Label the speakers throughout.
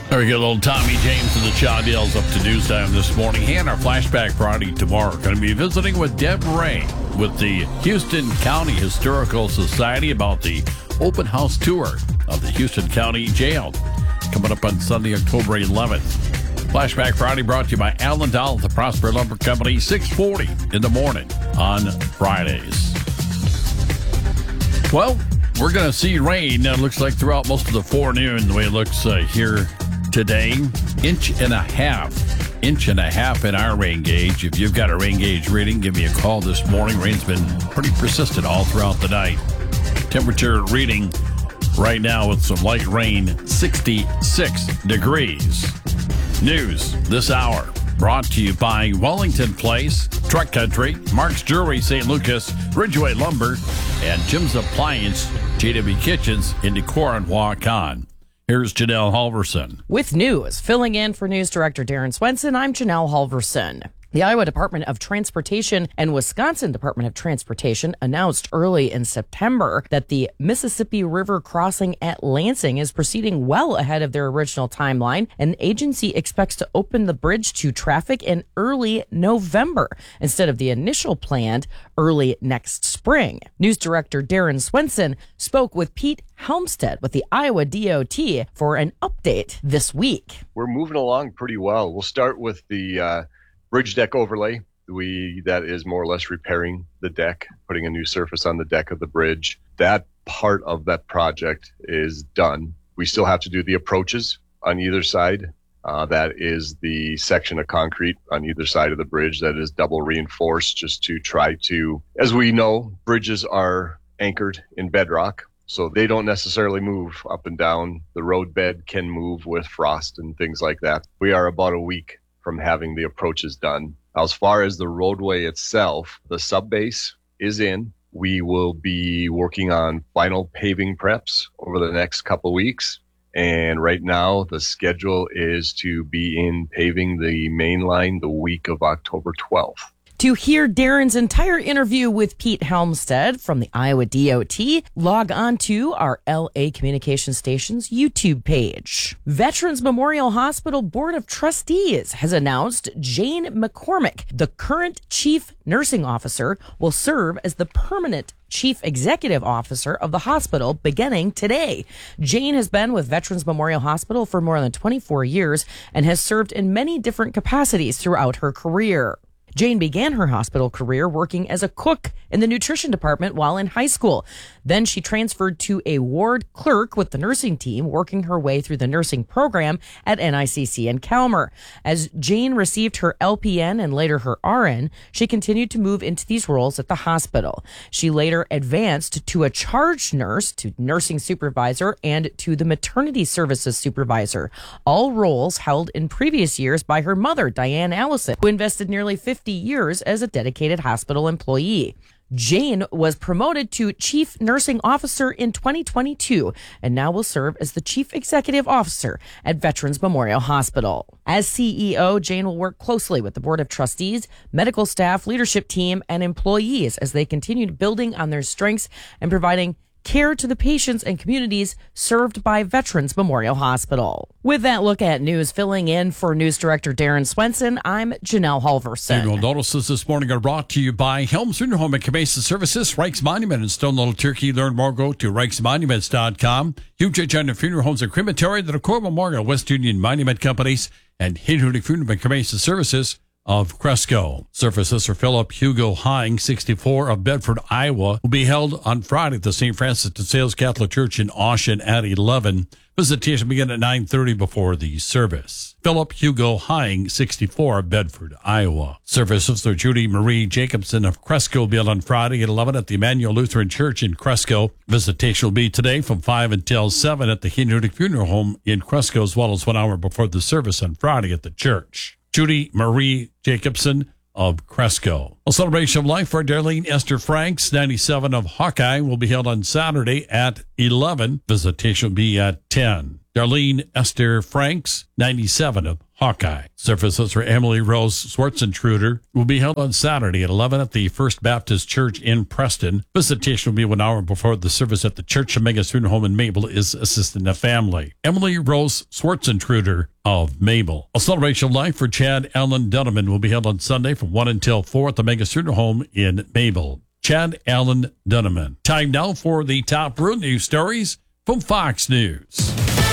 Speaker 1: There we go, little Tommy James and the Chawdales up to news time this morning. And our flashback Friday tomorrow. Going to be visiting with Deb Ray with the Houston County Historical Society about the open house tour of the Houston County Jail. Coming up on Sunday, October 11th. Flashback Friday brought to you by Alan Dahl at the Prosper Lumber Company, 6:40 in the morning on Fridays. Well, we're going to see rain, it looks like, throughout most of the forenoon, the way it looks here today. Inch and a half in our rain gauge. If you've got a rain gauge reading, give me a call this morning. Rain's been pretty persistent all throughout the night. Temperature reading right now with some light rain, 66 degrees. News this hour brought to you by Wellington Place, Truck Country, Mark's Jewelry, St. Lucas, Ridgeway Lumber, and Jim's Appliance, JW Kitchens in Decorah and Waukon. Here's Janelle Halverson.
Speaker 2: With news, filling in for News Director Darren Swenson, I'm Janelle Halverson. The Iowa Department of Transportation and Wisconsin Department of Transportation announced early in September that the Mississippi River crossing at Lansing is proceeding well ahead of their original timeline, and the agency expects to open the bridge to traffic in early November instead of the initial planned early next spring. News Director Darren Swenson spoke with Pete Helmstead with the Iowa DOT for an update this week.
Speaker 3: We're moving along pretty well. We'll start with the bridge deck overlay. That is more or less repairing the deck, putting a new surface on the deck of the bridge. That part of that project is done. We still have to do the approaches on either side. That is the section of concrete on either side of the bridge that is double reinforced, just to try to, as we know, bridges are anchored in bedrock, so they don't necessarily move up and down. The road bed can move with frost and things like that. We are about a week from having the approaches done. As far as the roadway itself, the subbase is in. We will be working on final paving preps over the next couple weeks. And right now, the schedule is to be in paving the main line the week of October 12th.
Speaker 2: To hear Darren's entire interview with Pete Helmstead from the Iowa DOT, log on to our LA Communication Station's YouTube page. Veterans Memorial Hospital Board of Trustees has announced Jane McCormick, the current Chief Nursing Officer, will serve as the permanent Chief Executive Officer of the hospital beginning today. Jane has been with Veterans Memorial Hospital for more than 24 years and has served in many different capacities throughout her career. Jane began her hospital career working as a cook in the nutrition department while in high school. Then she transferred to a ward clerk with the nursing team, working her way through the nursing program at NICC in Calmer. As Jane received her LPN and later her RN, she continued to move into these roles at the hospital. She later advanced to a charge nurse, to nursing supervisor, and to the maternity services supervisor, all roles held in previous years by her mother, Diane Allison, who invested nearly 50 years as a dedicated hospital employee. Jane was promoted to Chief Nursing Officer in 2022 and now will serve as the Chief Executive Officer at Veterans Memorial Hospital. As CEO, Jane will work closely with the Board of Trustees, medical staff, leadership team, and employees as they continue building on their strengths and providing care to the patients and communities served by Veterans Memorial Hospital. With that look at news, filling in for News Director Darren Swenson, I'm Janelle Halverson.
Speaker 1: Funeral notices this morning are brought to you by Helms Funeral Home and Cabeza Services, Reich's Monument in Stone Little Turkey. Learn more, go to reichsmonuments.com. Huge Agenda Funeral Homes and Crematory, the Decorah Memorial, West Union Monument Companies, and Hinhootie Funeral and Cabeza Services of Cresco. Services for Philip Hugo Hine, 64, of Bedford, Iowa, will be held on Friday at the St. Francis de Sales Catholic Church in Austin at 11. Visitation begin at 9:30 before the service. Philip Hugo Hine, 64, of Bedford, Iowa. Services for Judy Marie Jacobson of Cresco will be held on Friday at 11 at the Emmanuel Lutheran Church in Cresco. Visitation will be today from 5 until 7 at the Hinhootie Funeral Home in Cresco, as well as 1 hour before the service on Friday at the church. Judy Marie Jacobson of Cresco. A celebration of life for Darlene Esther Franks, 97, of Hawkeye, will be held on Saturday at 11. Visitation will be at 10. Darlene Esther Franks, 97, of Hawkeye. Services for Emily Rose Swartzentruder will be held on Saturday at 11 at the First Baptist Church in Preston. Visitation will be 1 hour before the service at the Church of Mega Student Home in Mabel is assisting a family. Emily Rose Swartzentruder of Mabel. A celebration of life for Chad Allen Dunneman will be held on Sunday from 1 until 4 at the Mega Student Home in Mabel. Chad Allen Dunneman. Time now for the top real news stories from Fox News.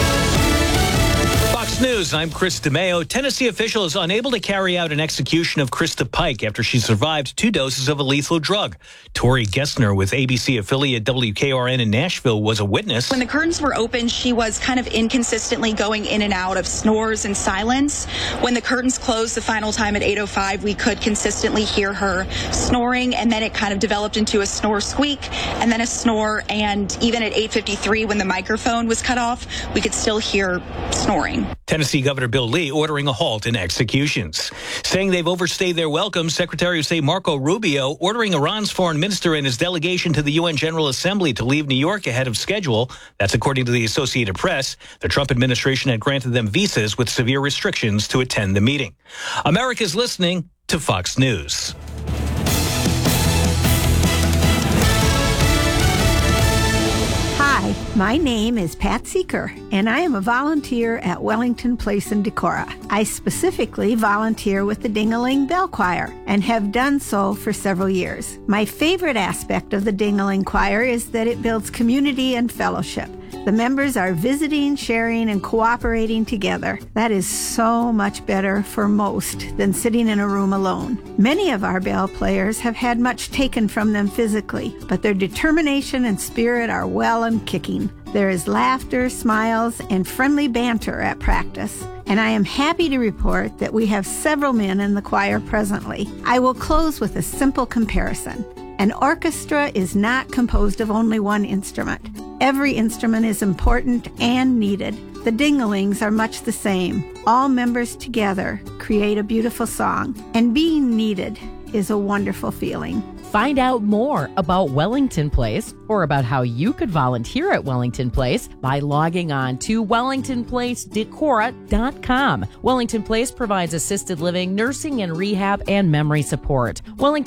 Speaker 4: Fox News, I'm Chris DeMeo. Tennessee officials unable to carry out an execution of Krista Pike after she survived 2 doses of a lethal drug. Tori Gessner with ABC affiliate WKRN in Nashville was a witness.
Speaker 5: When the curtains were open, she was kind of inconsistently going in and out of snores and silence. When the curtains closed the final time at 8:05, we could consistently hear her snoring, and then it kind of developed into a snore squeak and then a snore. And even at 8:53, when the microphone was cut off, we could still hear snoring.
Speaker 4: Tennessee Governor Bill Lee ordering a halt in executions. Saying they've overstayed their welcome, Secretary of State Marco Rubio ordering Iran's foreign minister and his delegation to the UN General Assembly to leave New York ahead of schedule. That's according to the Associated Press. The Trump administration had granted them visas with severe restrictions to attend the meeting. America's listening to Fox News.
Speaker 6: Hi, my name is Pat Seeker, and I am a volunteer at Wellington Place in Decorah. I specifically volunteer with the Ding-a-Ling Bell Choir and have done so for several years. My favorite aspect of the Ding-a-Ling Choir is that it builds community and fellowship. The members are visiting, sharing, and cooperating together. That is so much better for most than sitting in a room alone. Many of our bell players have had much taken from them physically, but their determination and spirit are well and kicking. There is laughter, smiles, and friendly banter at practice. And I am happy to report that we have several men in the choir presently. I will close with a simple comparison. An orchestra is not composed of only one instrument. Every instrument is important and needed. The Ding-a-Lings are much the same. All members together create a beautiful song, and being needed is a wonderful feeling.
Speaker 2: Find out more about Wellington Place or about how you could volunteer at Wellington Place by logging on to WellingtonPlaceDecorah.com. Wellington Place provides assisted living, nursing and rehab, and memory support.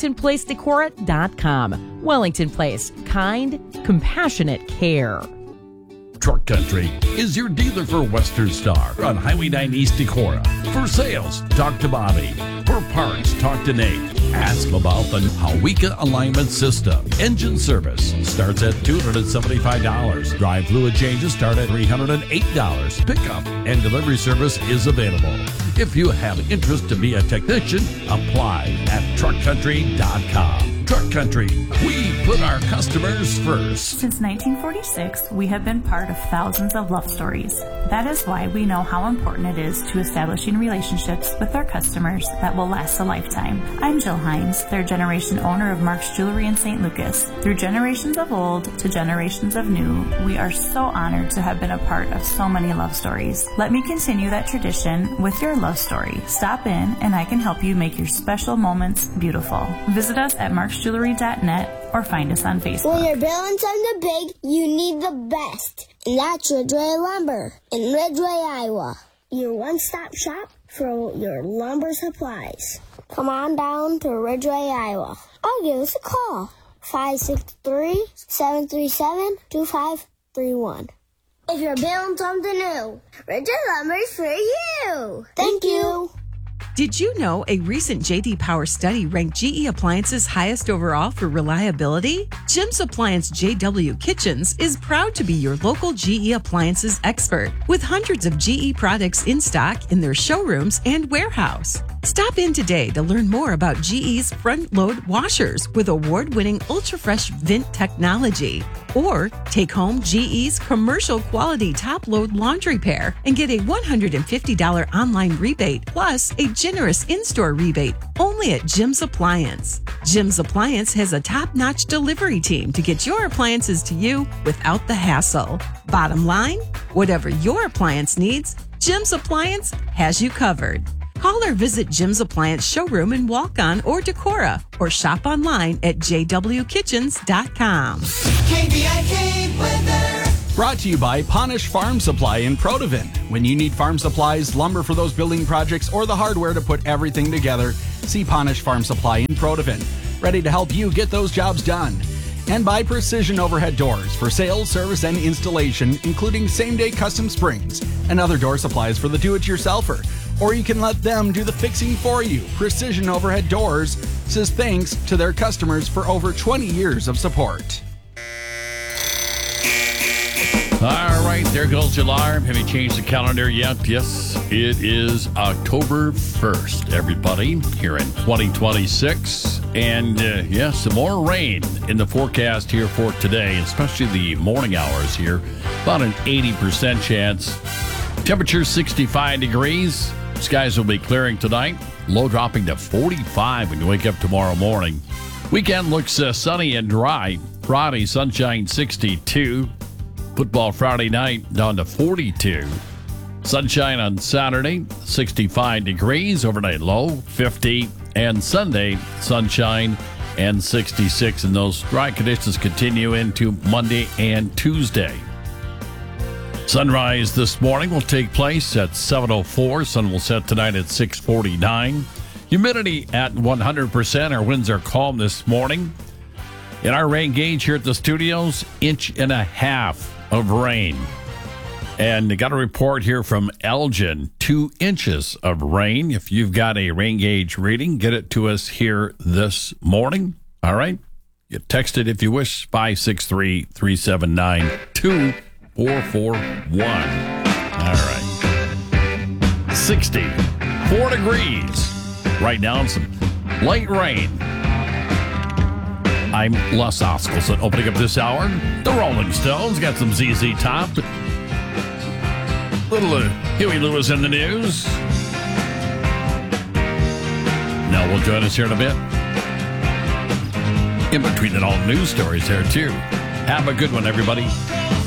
Speaker 2: WellingtonPlaceDecorah.com. Wellington Place, kind, compassionate care.
Speaker 1: Truck Country is your dealer for Western Star on Highway 9 East Decorah. For sales, talk to Bobby. For parts, talk to Nate. Ask about the Hawika alignment system. Engine service starts at $275. Drive fluid changes start at $308. Pickup and delivery service is available. If you have interest to be a technician, apply at truckcountry.com. Truck Country, we put our customers first.
Speaker 7: Since 1946, we have been part of thousands of love stories. That is why we know how important it is to establishing relationships with our customers that will last a lifetime. I'm Jill Hines, third generation owner of Mark's Jewelry in St. Lucas. Through generations of old to generations of new, we are so honored to have been a part of so many love stories. Let me continue that tradition with your love story. Stop in and I can help you make your special moments beautiful. Visit us at marksjewelry.net or find us on Facebook.
Speaker 8: When you're building something big, you need the best. And that's Ridgway Lumber in Ridgway, Iowa. Your one-stop shop for your lumber supplies. Come on down to Ridgway, Iowa. Or give us a call. 563-737-2531. If you're building something new, Ridgway Lumber is for you. Thank you.
Speaker 9: Did you know a recent J.D. Power study ranked GE Appliances highest overall for reliability? Jim's Appliance JW Kitchens is proud to be your local GE Appliances expert with hundreds of GE products in stock in their showrooms and warehouse. Stop in today to learn more about GE's front-load washers with award-winning ultra-fresh vent technology. Or take home GE's commercial-quality top-load laundry pair and get a $150 online rebate plus a generous in-store rebate only at Jim's Appliance. Jim's Appliance has a top-notch delivery team to get your appliances to you without the hassle. Bottom line, whatever your appliance needs, Jim's Appliance has you covered. Call or visit Jim's Appliance showroom in Walk-On or Decorah, or shop online at jwkitchens.com.
Speaker 10: KVIK weather. Brought to you by Ponish Farm Supply in Protivin. When you need farm supplies, lumber for those building projects, or the hardware to put everything together, see Ponish Farm Supply in Protivin. Ready to help you get those jobs done. And by Precision Overhead Doors for sales, service, and installation, including same-day custom springs and other door supplies for the do-it-yourselfer. Or you can let them do the fixing for you. Precision Overhead Doors says thanks to their customers for over 20 years of support.
Speaker 1: All right, there goes your alarm. Have you changed the calendar yet? Yes, it is October 1st, everybody, here in 2026. And yes, some more rain in the forecast here for today, especially the morning hours here. About an 80% chance. Temperature 65 degrees. Skies will be clearing tonight. Low dropping to 45 when you wake up tomorrow morning. Weekend looks sunny and dry. Friday, sunshine 62. Football Friday night down to 42. Sunshine on Saturday, 65 degrees. Overnight low, 50. And Sunday, sunshine and 66. And those dry conditions continue into Monday and Tuesday. Sunrise this morning will take place at 7:04. Sun will set tonight at 6:49. Humidity at 100%. Our winds are calm this morning. In our rain gauge here at the studios, 1.5 inches of rain. And I got a report here from Elgin, 2 inches of rain. If you've got a rain gauge reading, get it to us here this morning. All right? You text it if you wish, 563-379-2441. All right. 64 degrees. Right now, some light rain. I'm Les Oskelson. Opening up this hour, the Rolling Stones got some ZZ Top. Little Huey Lewis in the news. Now will join us here in a bit. In between all news stories there, too. Have a good one, everybody.